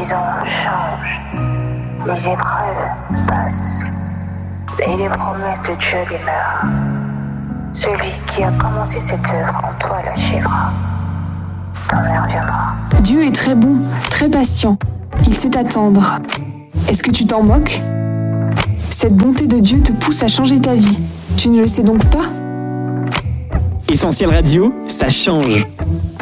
saisons changent, les épreuves passent, et les promesses de Dieu demeurent. Celui qui a commencé cette œuvre en toi l'achèvera. Ton heure viendra. Dieu est très bon, très patient. Il sait attendre. Est-ce que tu t'en moques ? Cette bonté de Dieu te pousse à changer ta vie. Tu ne le sais donc pas ? Essentiel Radio, ça change.